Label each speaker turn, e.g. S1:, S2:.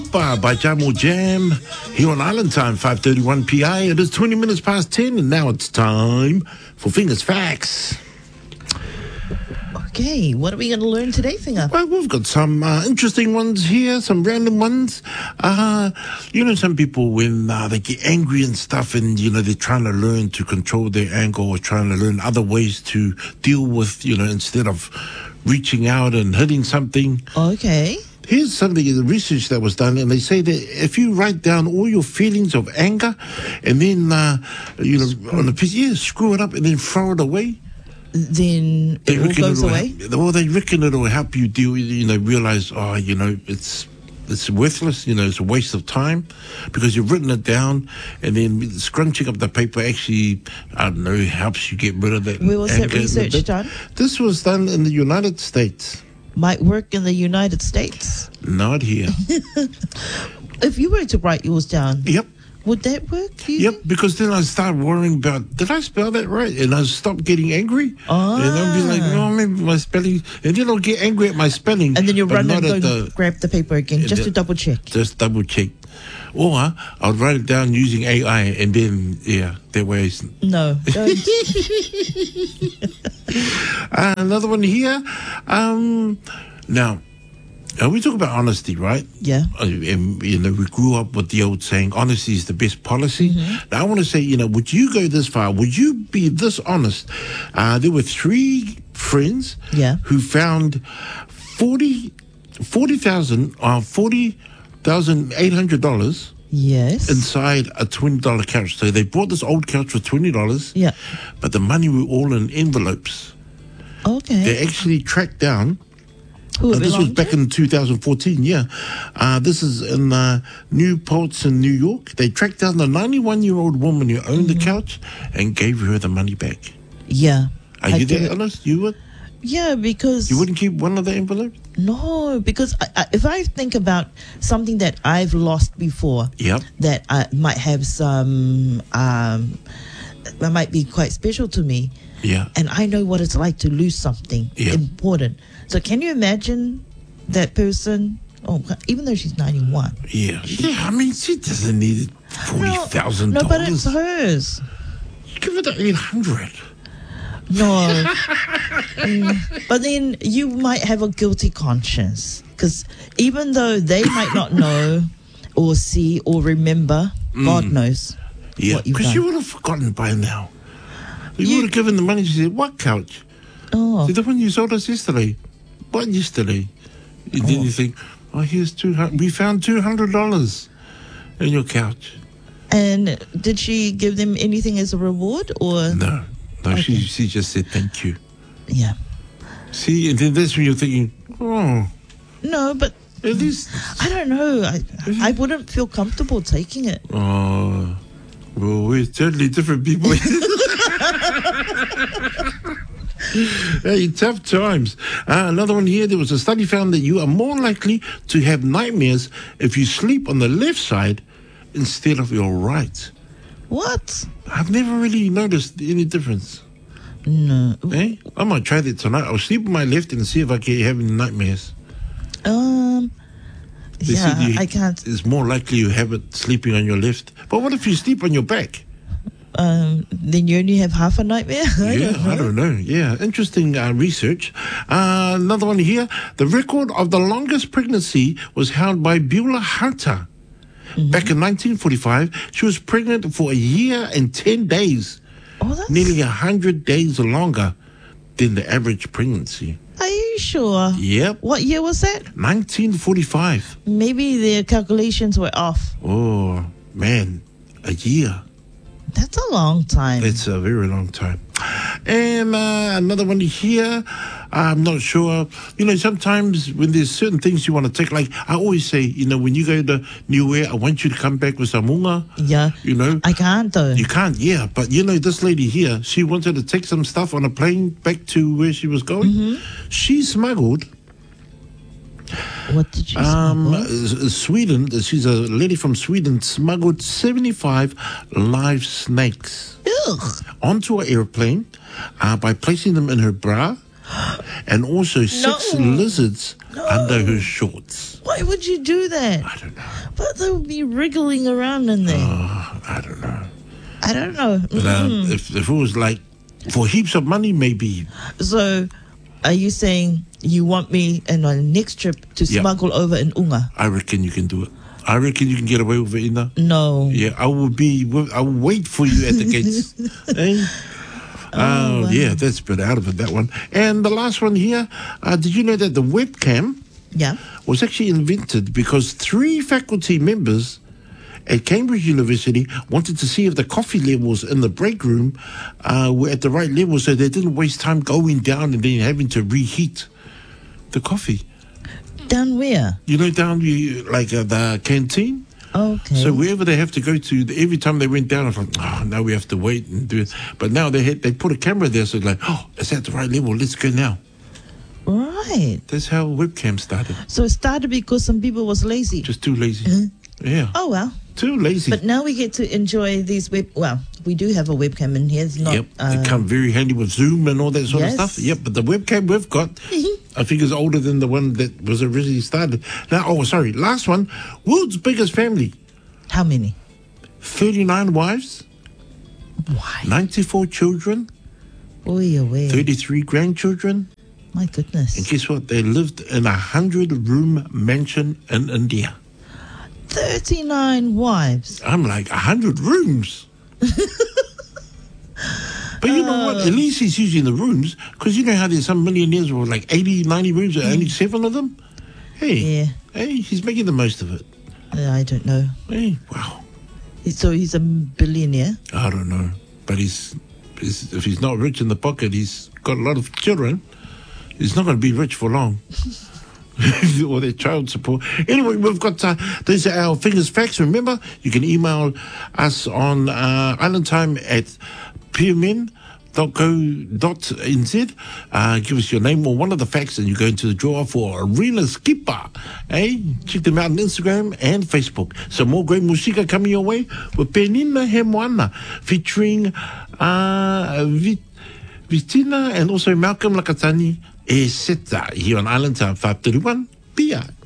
S1: Super by Jamo Jam here on Island Time, 5:31 PI. It is 20 minutes past 10, and now it's time for Fingers Facts.
S2: Okay, what are we going to learn today, Finger?
S1: Well, we've got some interesting ones here, some random ones. Some people, when they get angry and stuff, and, they're trying to learn to control their anger or trying to learn other ways to deal with, instead of reaching out and hitting something.
S2: Okay.
S1: Here's something in the research that was done, and they say that if you write down all your feelings of anger and then, on a piece, screw it up and then throw it away,
S2: then it all goes away?
S1: They reckon it'll help you deal with, realize, it's worthless, it's a waste of time because you've written it down, and then scrunching up the paper actually, helps you get rid of that.
S2: Where was that research done?
S1: This was done in the United States.
S2: Might work in the United States?
S1: Not here.
S2: If you were to write yours down,
S1: yep.
S2: Would that work?
S1: Yep, because then I start worrying about, did I spell that right? And I stop getting angry. And I'll be like, no, maybe my spelling. And then I'll get angry at my spelling.
S2: And then you run and go grab the paper again just to double check.
S1: Just double check. Or I'll write it down using AI, and then, that way.
S2: No, don't.
S1: Another one here. Now, we talk about honesty, right?
S2: Yeah.
S1: And, we grew up with the old saying, honesty is the best policy. Mm-hmm. Now, I want to say, would you go this far? Would you be this honest? There were 3 friends who found $40,800
S2: yes.
S1: inside a $20 couch. So they bought this old couch for $20.
S2: Yeah.
S1: But the money were all in envelopes.
S2: Okay.
S1: They actually tracked down.
S2: This
S1: was back in 2014, this is in Newport in New York. They tracked down the 91-year-old woman who owned the couch and gave her the money back.
S2: Yeah.
S1: Are you that honest? You would?
S2: Yeah, because...
S1: You wouldn't keep one of the envelopes?
S2: No, because if I think about something that I've lost before, that I might have some... that might be quite special to me.
S1: Yeah.
S2: And I know what it's like to lose something important. So can you imagine that person? Oh, even though she's 91.
S1: Yeah. I mean, she doesn't need $40,000.
S2: No, but it's hers.
S1: Give her the $800.
S2: No. But then you might have a guilty conscience. Because even though they might not know or see or remember, God knows what you've done.
S1: Because you would have forgotten by now. You would have given the money. She said, what couch?
S2: Oh.
S1: The one you sold us yesterday. What yesterday? And then you think, here's $200. We found $200 in your couch.
S2: And did she give them anything as a reward, or?
S1: No. Okay. She just said thank you.
S2: Yeah.
S1: See, and then that's when you're thinking,
S2: no, but
S1: at least
S2: I don't know. I wouldn't feel comfortable taking it.
S1: Oh, well, we're totally different people. Hey, tough times. Another one here. There was a study found that you are more likely to have nightmares if you sleep on the left side instead of your right.
S2: What?
S1: I've never really noticed any difference.
S2: No.
S1: I might try that tonight. I'll sleep on my left and see if I can have any nightmares. I
S2: can't.
S1: It's more likely you have it sleeping on your left. But what if you sleep on your back?
S2: Then you only have half a nightmare?
S1: I don't know. Yeah, interesting research. Another one here. The record of the longest pregnancy was held by Beulah Hunter. Mm-hmm. Back in 1945, she was pregnant for a year and 10 days.
S2: That's...
S1: Nearly 100 days longer than the average pregnancy.
S2: Are you sure?
S1: Yep.
S2: What year was that?
S1: 1945.
S2: Maybe their calculations were off.
S1: Oh, man. A year.
S2: That's a long time.
S1: It's a very long time. And another one here, I'm not sure. Sometimes when there's certain things you want to take, like I always say, when you go to New Year, I want you to come back with some munga.
S2: Yeah. I can't though.
S1: You can't, yeah. But this lady here, she wanted to take some stuff on a plane back to where she was going. Mm-hmm. She smuggled.
S2: What did she smuggle?
S1: Sweden, she's a lady from Sweden, smuggled 75 live snakes onto an airplane by placing them in her bra and also 6 lizards under her shorts.
S2: Why would you do that?
S1: I don't know.
S2: thought they would be wriggling around in there.
S1: I don't know.
S2: I don't know.
S1: But, if it was like for heaps of money, maybe.
S2: So, are you saying you want me in my next trip to
S1: Yeah.
S2: smuggle over in Unga?
S1: I reckon you can do it. I reckon you can get away with it, Ina.
S2: No.
S1: Yeah, I will wait for you at the gates. Eh?
S2: wow.
S1: Yeah, that's been out of it, that one. And the last one here, did you know that the webcam
S2: Yeah.
S1: was actually invented because 3 faculty members at Cambridge University wanted to see if the coffee levels in the break room were at the right level so they didn't waste time going down and then having to reheat the coffee.
S2: Down where?
S1: You know, down the canteen?
S2: Okay.
S1: So wherever they have to go to, every time they went down, I was like, now we have to wait and do it. But now they put a camera there, so it's like, is that the right level? Let's go now.
S2: Right.
S1: That's how webcam started.
S2: So it started because some people was lazy.
S1: Just too lazy. Yeah.
S2: Oh, well.
S1: Too lazy.
S2: But now we get to enjoy these well, we do have a webcam in here. It's not...
S1: Yep, they come very handy with Zoom and all that sort of
S2: Yes.
S1: stuff. Yep, but the webcam we've got, I think is older than the one that was originally started. Now, last one, world's biggest family.
S2: How many?
S1: 39 wives,
S2: Why?
S1: 94 children,
S2: Oy,
S1: 33 grandchildren.
S2: My
S1: And
S2: goodness.
S1: guess what? They lived in a 100-room mansion in India.
S2: 39 wives.
S1: I'm like, 100 rooms? But you know what? At least he's using the rooms, because you know how there's some millionaires with like 80, 90 rooms and only 7 of them?
S2: Yeah.
S1: Hey, he's making the most of it.
S2: I don't know.
S1: Hey, wow.
S2: So he's a billionaire.
S1: I don't know. But if he's not rich in the pocket, he's got a lot of children. He's not going to be rich for long. Or their child support. Anyway, we've got, these are our Fingers Facts. Remember, you can email us on islandtime at peermen.co.nz. Give us your name or one of the facts and you go into the draw for Arena Skipper. Hey, check them out on Instagram and Facebook. Some more great musika coming your way with Penina Hemwana featuring Vitina and also Malcolm Lakatani here on Island Time 531 Pia.